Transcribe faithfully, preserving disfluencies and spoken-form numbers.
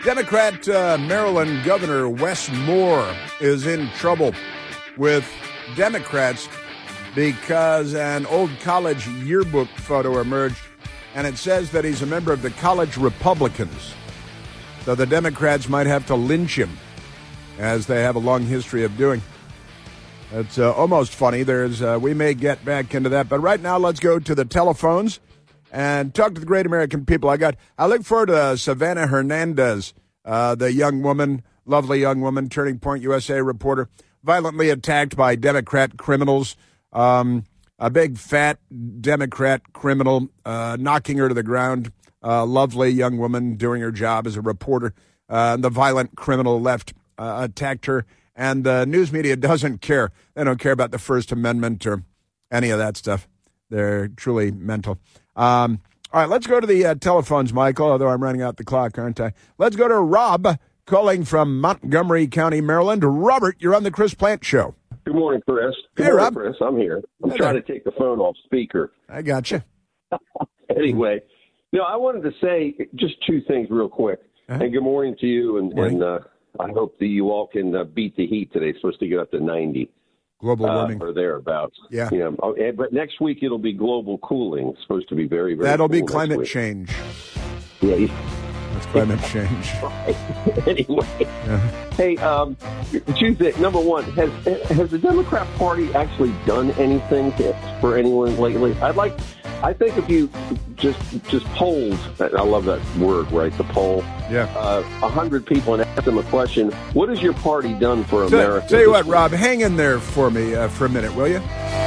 Democrat uh, Maryland Governor Wes Moore is in trouble with Democrats because an old college yearbook photo emerged, and it says that he's a member of the College Republicans. So the Democrats might have to lynch him, as they have a long history of doing. It's uh, almost funny. There's uh, we may get back into that, but right now let's go to the telephones and talk to the great American people. I got. I look forward to uh, Savannah Hernandez, uh, the young woman, lovely young woman, Turning Point U S A reporter, violently attacked by Democrat criminals. Um, a big fat Democrat criminal uh, knocking her to the ground. Uh, lovely young woman doing her job as a reporter. Uh, the violent criminal left uh, attacked her. And the news media doesn't care. They don't care about the First Amendment or any of that stuff. They're truly mental. Um, all right, let's go to the uh, telephones, Michael, although I'm running out the clock, aren't I? Let's go to Rob calling from Montgomery County, Maryland. Robert, you're on the Chris Plante Show. Good morning, Chris. Good hey, morning, Rob. Chris. I'm here. I'm hey, trying there. to take the phone off speaker. I got you. Anyway, no, I wanted to say just two things real quick. Uh-huh. And good morning to you, and, and uh, I hope that you all can uh, beat the heat today. It's supposed to get up to ninety. Global warming. Uh, or thereabouts. Yeah. You know, but next week it'll be global cooling. It's supposed to be very, very That'll cool be climate week. change. Yeah. You... That's climate change. Anyway. Yeah. Hey, um, two things. Number one, has has the Democrat Party actually done anything to, for anyone lately? I'd like, I think if you just just polled, I love that word, right? The poll. Yeah. Uh, a hundred people and ask them a question. What has your party done for So, America? Tell you what, Rob, hang in there for me uh, for a minute, will you?